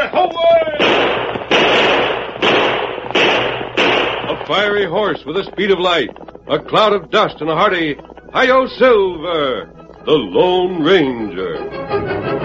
A fiery horse with the speed of light, a cloud of dust, and a hearty, Hi-Yo Silver, the Lone Ranger.